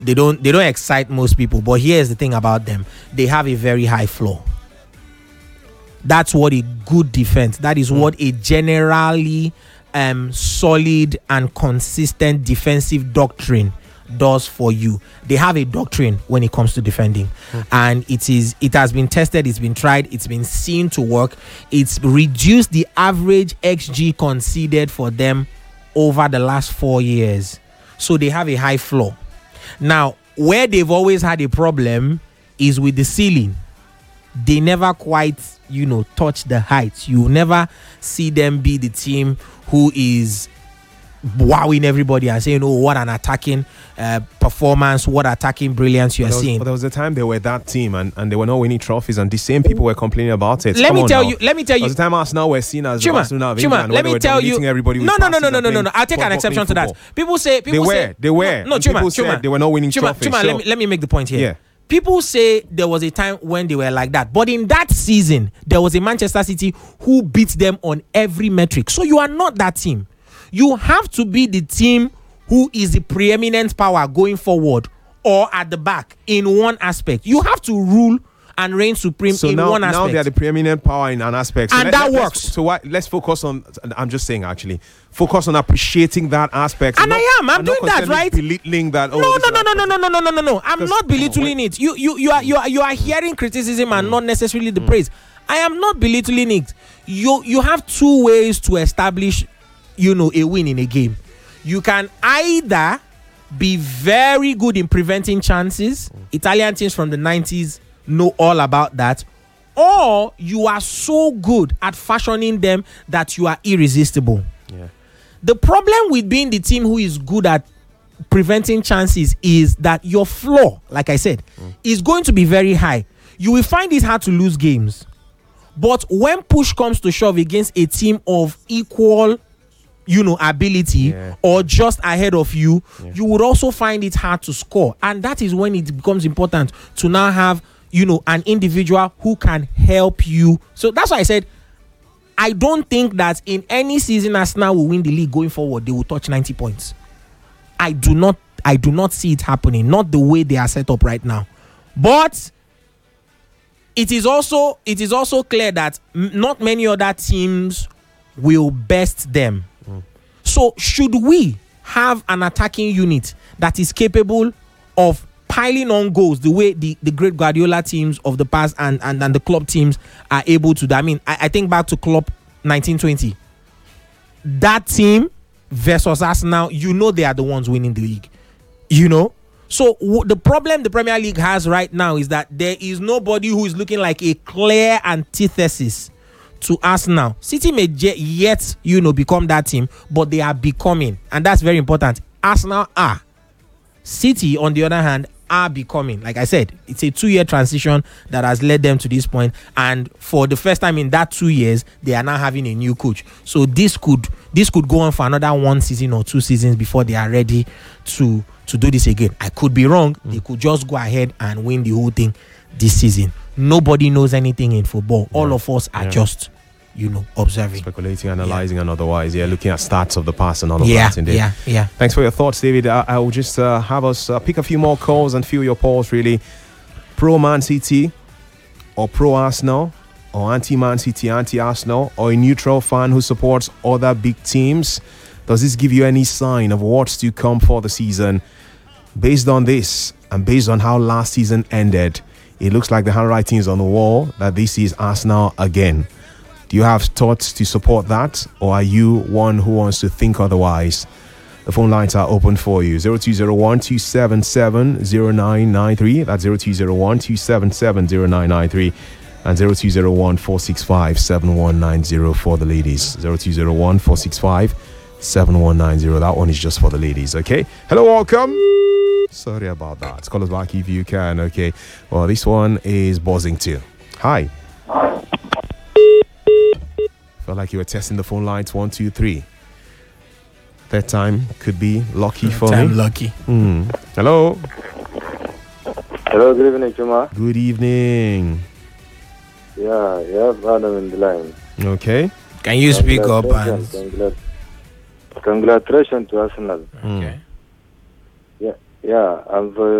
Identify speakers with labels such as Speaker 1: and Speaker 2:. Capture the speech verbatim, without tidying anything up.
Speaker 1: They don't they don't excite most people. But here's the thing about them: they have a very high floor. That's what a good defense. That is mm. what a generally um, solid and consistent defensive doctrine does for you. They have a doctrine when it comes to defending, mm. and it is it has been tested, it's been tried, it's been seen to work. It's reduced the average X G conceded for them over the last four years. So they have a high floor. Now, where they've always had a problem is with the ceiling. They never quite, you know, touch the heights. You never see them be the team who is wowing everybody and saying, oh, what an attacking uh, performance, what attacking brilliance you are seeing.
Speaker 2: But there was a time they were that team and, and they were not winning trophies, and the same people were complaining about it.
Speaker 1: Let
Speaker 2: Come
Speaker 1: me tell
Speaker 2: now.
Speaker 1: you, let me tell you.
Speaker 2: There was a time Arsenal were seen as
Speaker 1: Chuma,
Speaker 2: Arsenal of
Speaker 1: Chuma,
Speaker 2: England,
Speaker 1: let me tell you.
Speaker 2: Everybody
Speaker 1: No, no, no, no, no, no, no, no. I'll take an exception to that. People say, people
Speaker 2: they were,
Speaker 1: say,
Speaker 2: they were.
Speaker 1: No, no
Speaker 2: Chuma,
Speaker 1: Chuma,
Speaker 2: Chuma,
Speaker 1: Chuma,
Speaker 2: they were not winning
Speaker 1: Chuma,
Speaker 2: trophies.
Speaker 1: Chuma,
Speaker 2: so.
Speaker 1: let me let me make the point here.
Speaker 2: Yeah.
Speaker 1: People say there was a time when they were like that, but in that season, there was a Manchester City who beat them on every metric. So you are not that team. You have to be the team who is the preeminent power going forward or at the back in one aspect. You have to rule and reign supreme
Speaker 2: so
Speaker 1: in
Speaker 2: now,
Speaker 1: one aspect.
Speaker 2: now they are the preeminent power in an aspect. So
Speaker 1: and
Speaker 2: let,
Speaker 1: that
Speaker 2: let,
Speaker 1: works.
Speaker 2: So why, let's focus on, I'm just saying actually, focus on appreciating that aspect.
Speaker 1: And
Speaker 2: not,
Speaker 1: I am. I'm
Speaker 2: not
Speaker 1: doing that, right?
Speaker 2: Belittling that. Oh,
Speaker 1: no, no, no, no, no, no, no, no, no, no, no. I'm not belittling
Speaker 2: oh,
Speaker 1: it. You, you, you are, you are, you are hearing criticism mm. and not necessarily the mm. praise. I am not belittling it. You, you have two ways to establish, you know, a win in a game. You can either be very good in preventing chances. Mm. Italian teams from the nineties know all about that. Or you are so good at fashioning them that you are irresistible.
Speaker 2: Yeah.
Speaker 1: The problem with being the team who is good at preventing chances is that your floor, like I said, mm. is going to be very high. You will find it hard to lose games. But when push comes to shove against a team of equal, you know, ability yeah. or just ahead of you, yeah. you would also find it hard to score. And that is when it becomes important to now have, you know, an individual who can help you. So that's why I said, I don't think that in any season Arsenal will win the league going forward, they will touch ninety points. I do not, I do not see it happening. Not the way they are set up right now. But it is also, it is also clear that m- not many other teams will best them. Mm. So should we have an attacking unit that is capable of piling on goals the way the, the great Guardiola teams of the past and, and, and the club teams are able to do? I mean, I, I think back to Klopp nineteen twenty. That team versus Arsenal, you know they are the ones winning the league. You know? So w- the problem the Premier League has right now is that there is nobody who is looking like a clear antithesis to Arsenal. City may j- yet, you know, become that team, but they are becoming. And that's very important. Arsenal are. City, on the other hand, are becoming. Like I said, it's a two-year transition that has led them to this point. And for the first time in that two years, they are now having a new coach. So this could this could go on for another one season or two seasons before they are ready to, to do this again. I could be wrong. Mm. They could just go ahead and win the whole thing this season. Nobody knows anything in football. Yeah. All of us are yeah. just, you know, observing,
Speaker 2: speculating, analyzing, yeah. and otherwise, yeah, looking at stats of the past and all of
Speaker 1: yeah,
Speaker 2: that. Indeed.
Speaker 1: Yeah, yeah.
Speaker 2: Thanks for your thoughts, David. I, I will just uh, have us uh, pick a few more calls and feel your pulse. Really, pro Man City or pro Arsenal, or anti Man City, anti Arsenal, or a neutral fan who supports other big teams. Does this give you any sign of what's to come for the season? Based on this and based on how last season ended, it looks like the handwriting is on the wall that this is Arsenal again. Do you have thoughts to support that, or are you one who wants to think otherwise? The phone lines are open for you. zero two zero one, two seven seven, zero nine nine three. That's zero two zero one, two seven seven, zero nine nine three. And zero two zero one, four six five, seven one nine zero for the ladies. zero two zero one, four six five, seven one nine zero. That one is just for the ladies, okay? Hello, welcome. Sorry about that. Call us back if you can, okay? Well, this one is buzzing too. Hi. Felt like you were testing the phone lines. One, two, three. That time could be lucky
Speaker 1: that
Speaker 2: for
Speaker 1: time
Speaker 2: me.
Speaker 1: Lucky.
Speaker 2: Hmm. Hello.
Speaker 3: Hello. Good evening, Chuma.
Speaker 2: Good evening.
Speaker 3: Yeah, yeah, Adam in the line.
Speaker 2: Okay.
Speaker 1: Can you speak up? And...
Speaker 3: Congratulations to Arsenal.
Speaker 2: Okay.
Speaker 3: Yeah, Yeah, I've uh,